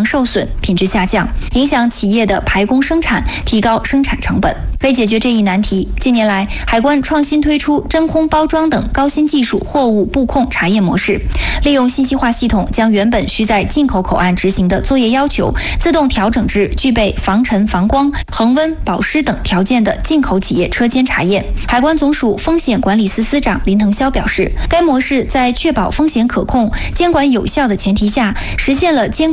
能受损，品质下降，影响企业的排工生产，提高生产成本。为解决这一难题，近年来海关创新推出真空包装等高新技术货物布控查验模式，利用信息化系统将原本需在进口口岸执行的作业要求自动调整至具备防尘、防光、恒温、保湿等条件的进口企业车间查验。海关总署风险管理司司长林腾霄表示，该模式在确保风险可控、监管有效的前提下，实现了监